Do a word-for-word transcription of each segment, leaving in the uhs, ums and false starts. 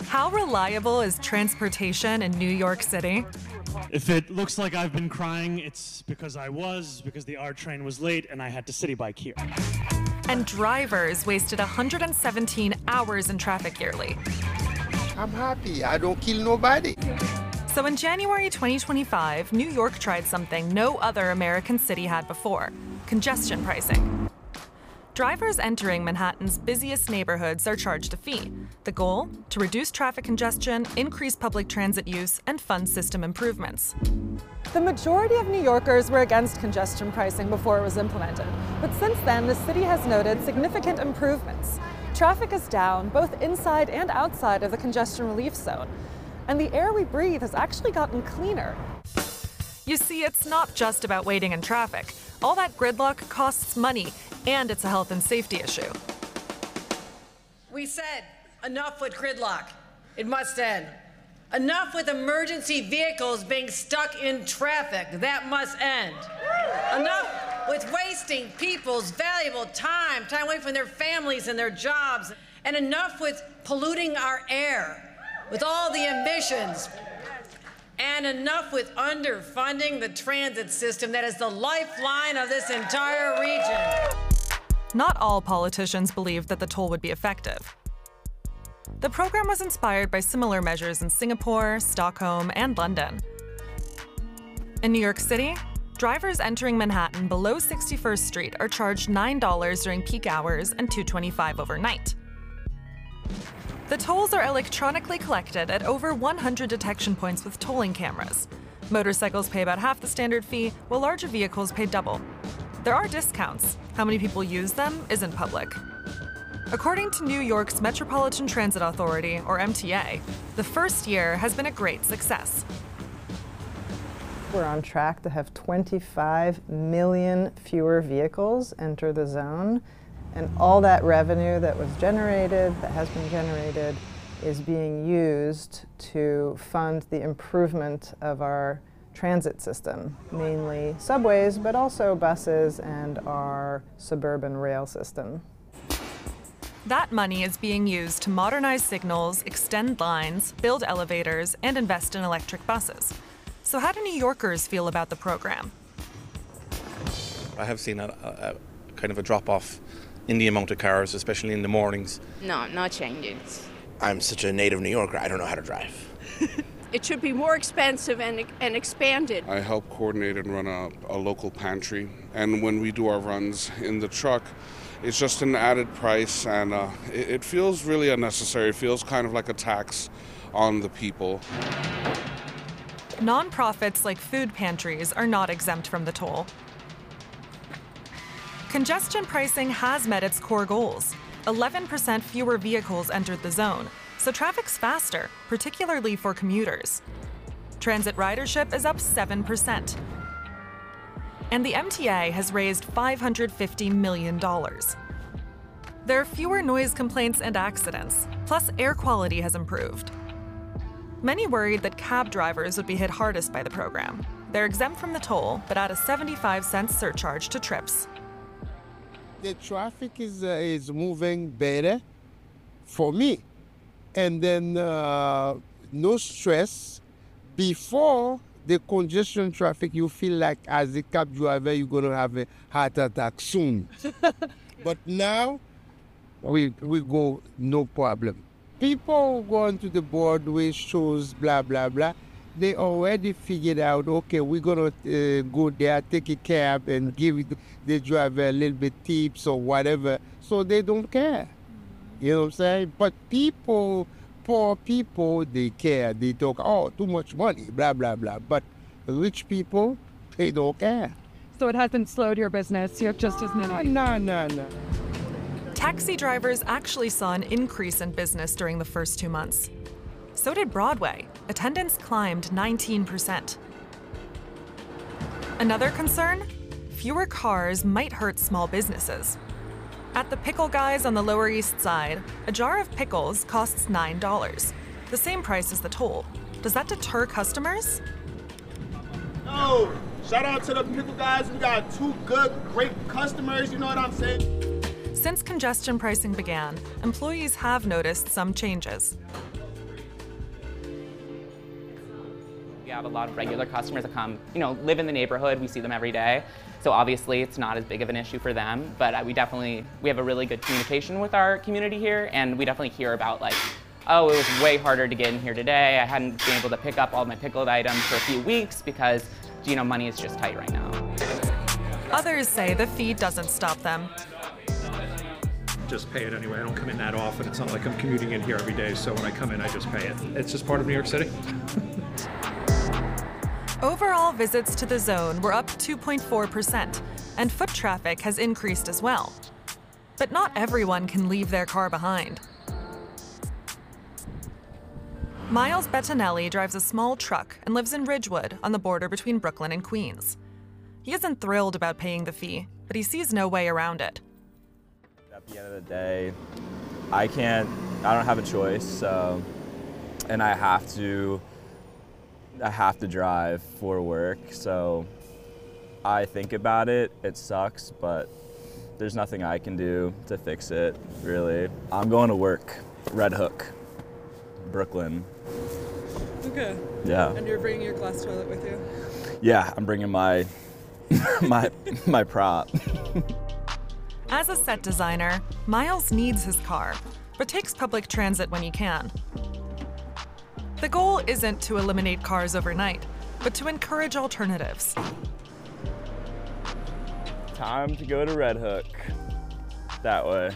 How reliable is transportation in New York City? If it looks like I've been crying, it's because I was, because the R train was late and I had to city bike here. And drivers wasted one hundred seventeen hours in traffic yearly. I'm happy. I don't kill nobody. So in January twenty twenty-five, New York tried something no other American city had before: congestion pricing. Drivers entering Manhattan's busiest neighborhoods are charged a fee. The goal? To reduce traffic congestion, increase public transit use, and fund system improvements. The majority of New Yorkers were against congestion pricing before it was implemented. But since then, the city has noted significant improvements. Traffic is down, both inside and outside of the congestion relief zone. And the air we breathe has actually gotten cleaner. You see, it's not just about waiting in traffic. All that gridlock costs money, and it's a health and safety issue. We said, enough with gridlock. It must end. Enough with emergency vehicles being stuck in traffic. That must end. Enough with wasting people's valuable time, time away from their families and their jobs. And enough with polluting our air with all the emissions. And enough with underfunding the transit system that is the lifeline of this entire region. Not all politicians believed that the toll would be effective. The program was inspired by similar measures in Singapore, Stockholm, and London. In New York City, drivers entering Manhattan below sixty-first Street are charged nine dollars during peak hours and two dollars and twenty-five cents overnight. The tolls are electronically collected at over one hundred detection points with tolling cameras. Motorcycles pay about half the standard fee, while larger vehicles pay double. There are discounts. How many people use them isn't public. According to New York's Metropolitan Transit Authority, or M T A, the first year has been a great success. We're on track to have twenty-five million fewer vehicles enter the zone. And all that revenue that was generated, that has been generated, is being used to fund the improvement of our transit system, mainly subways, but also buses and our suburban rail system. That money is being used to modernize signals, extend lines, build elevators, and invest in electric buses. So how do New Yorkers feel about the program? I have seen a, a, a kind of a drop-off in the amount of cars, especially in the mornings. No, no changes. I'm such a native New Yorker, I don't know how to drive. It should be more expensive and, and expanded. I help coordinate and run a, a local pantry, and when we do our runs in the truck, it's just an added price, and uh, it, it feels really unnecessary. It feels kind of like a tax on the people. Nonprofits like food pantries are not exempt from the toll. Congestion pricing has met its core goals. eleven percent fewer vehicles entered the zone, so traffic's faster, particularly for commuters. Transit ridership is up seven percent. And the M T A has raised five hundred fifty million dollars. There are fewer noise complaints and accidents, plus air quality has improved. Many worried that cab drivers would be hit hardest by the program. They're exempt from the toll, but add a seventy-five cent surcharge to trips. The traffic is, uh, is moving better for me. And then uh, no stress. Before the congestion traffic, you feel like as a cab driver, you're going to have a heart attack soon. But now, we, we go no problem. People going to the Broadway shows, blah, blah, blah. They already figured out, okay, we're going to uh, go there, take a cab and give the driver a little bit tips or whatever. So they don't care. You know what I'm saying? But people, poor people, they care. They talk, oh, too much money, blah, blah, blah. But rich people, they don't care. So it hasn't slowed your business? You're just as many? No, no, no. Taxi drivers actually saw an increase in business during the first two months. So did Broadway. Attendance climbed nineteen percent. Another concern? Fewer cars might hurt small businesses. At the Pickle Guys on the Lower East Side, a jar of pickles costs nine dollars, the same price as the toll. Does that deter customers? Oh, shout out to the Pickle Guys. We got two good, great customers, you know what I'm saying? Since congestion pricing began, employees have noticed some changes. We have a lot of regular customers that come, you know, live in the neighborhood. We see them every day. So obviously it's not as big of an issue for them, but uh, we definitely, we have a really good communication with our community here, and we definitely hear about like, oh, it was way harder to get in here today. I hadn't been able to pick up all my pickled items for a few weeks because, you know, money is just tight right now. Others say the fee doesn't stop them. Just pay it anyway. I don't come in that often. It's not like I'm commuting in here every day, so when I come in, I just pay it. It's just part of New York City. Overall visits to the zone were up two point four percent, and foot traffic has increased as well. But not everyone can leave their car behind. Miles Bettinelli drives a small truck and lives in Ridgewood on the border between Brooklyn and Queens. He isn't thrilled about paying the fee, but he sees no way around it. At the end of the day, I can't, I don't have a choice, so, and I have to, I have to drive for work, so I think about it, it sucks, but there's nothing I can do to fix it, really. I'm going to work, Red Hook, Brooklyn. Okay. Yeah. And you're bringing your glass toilet with you? Yeah, I'm bringing my, my, my prop. As a set designer, Miles needs his car, but takes public transit when he can. The goal isn't to eliminate cars overnight, but to encourage alternatives. Time to go to Red Hook. That way.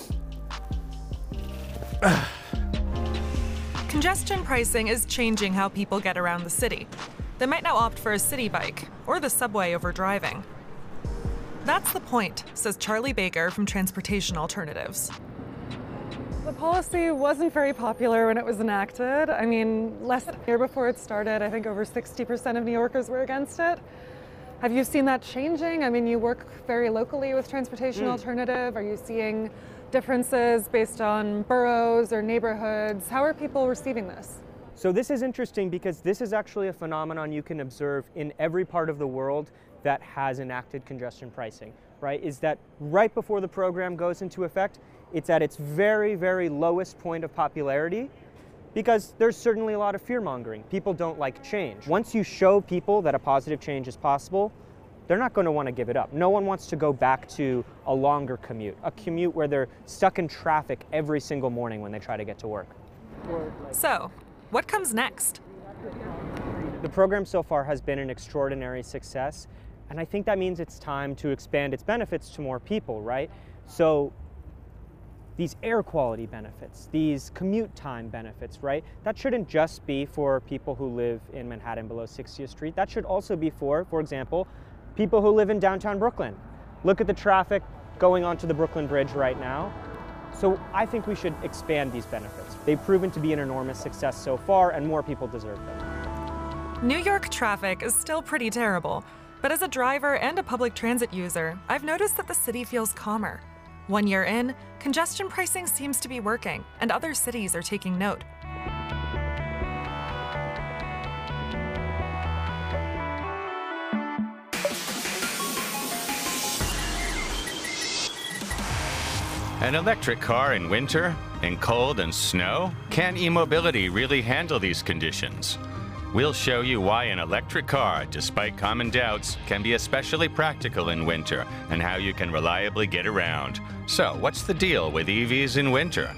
Congestion pricing is changing how people get around the city. They might now opt for a city bike or the subway over driving. That's the point, says Charlie Baker from Transportation Alternatives. The policy wasn't very popular when it was enacted. I mean, less than a year before it started, I think over sixty percent of New Yorkers were against it. Have you seen that changing? I mean, you work very locally with Transportation mm. Alternative. Are you seeing differences based on boroughs or neighborhoods? How are people receiving this? So this is interesting because this is actually a phenomenon you can observe in every part of the world that has enacted congestion pricing, right? Is that right before the program goes into effect, it's at its very, very lowest point of popularity because there's certainly a lot of fear-mongering. People don't like change. Once you show people that a positive change is possible, they're not going to want to give it up. No one wants to go back to a longer commute, a commute where they're stuck in traffic every single morning when they try to get to work. So, what comes next? The program so far has been an extraordinary success, and I think that means it's time to expand its benefits to more people, right? So these air quality benefits, these commute time benefits, right? That shouldn't just be for people who live in Manhattan below sixtieth Street. That should also be for, for example, people who live in downtown Brooklyn. Look at the traffic going onto the Brooklyn Bridge right now. So I think we should expand these benefits. They've proven to be an enormous success so far, and more people deserve them. New York traffic is still pretty terrible, but as a driver and a public transit user, I've noticed that the city feels calmer. One year in, congestion pricing seems to be working, and other cities are taking note. An electric car in winter, in cold and snow? Can e-mobility really handle these conditions? We'll show you why an electric car, despite common doubts, can be especially practical in winter and how you can reliably get around. So, what's the deal with E Vs in winter?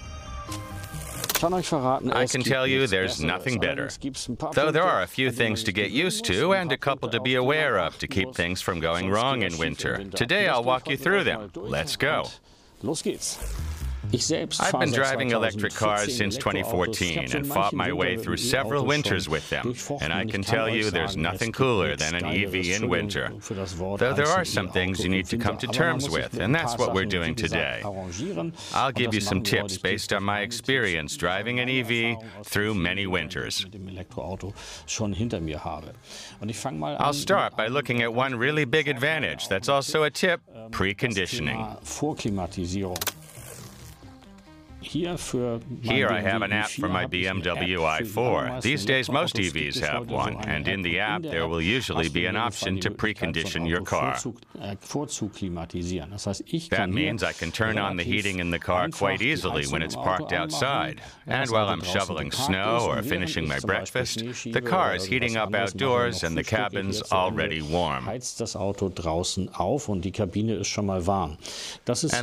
I can tell you there's nothing better. Though there are a few things to get used to and a couple to be aware of to keep things from going wrong in winter. Today I'll walk you through them. Let's go. I've been driving electric cars since twenty fourteen and fought my way through several winters with them. And I can tell you there's nothing cooler than an E V in winter. Though there are some things you need to come to terms with, and that's what we're doing today. I'll give you some tips based on my experience driving an E V through many winters. I'll start by looking at one really big advantage that's also a tip: preconditioning. Here I have an app for my B M W i four. These days most E Vs have one, and in the app there will usually be an option to precondition your car. That means I can turn on the heating in the car quite easily when it's parked outside. And while I'm shoveling snow or finishing my breakfast, the car is heating up outdoors and the cabin's already warm. And